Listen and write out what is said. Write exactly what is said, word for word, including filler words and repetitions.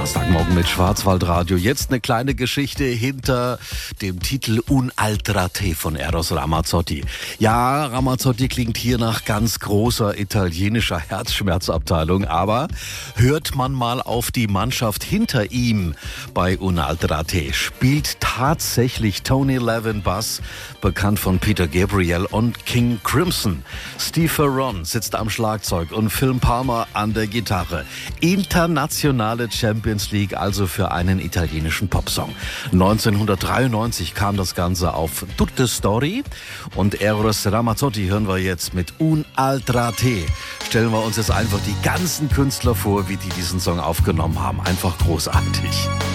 Donnerstagmorgen mit Schwarzwaldradio. Jetzt eine kleine Geschichte hinter dem Titel Un'altra te von Eros Ramazzotti. Ja, Ramazzotti klingt hier nach ganz großer italienischer Herzschmerzabteilung, aber hört man mal auf die Mannschaft hinter ihm bei Un'altra te, spielt tatsächlich Tony Levin Bass, bekannt von Peter Gabriel und King Crimson. Steve Ferron sitzt am Schlagzeug und Phil Palmer an der Gitarre. Internationale Champions League also für einen italienischen Popsong. neunzehnhundertdreiundneunzig kam das Ganze auf Tutte Story und Eros Ramazzotti hören wir jetzt mit Un'altra te. Stellen wir uns jetzt einfach die ganzen Künstler vor, wie die diesen Song aufgenommen haben. Einfach großartig.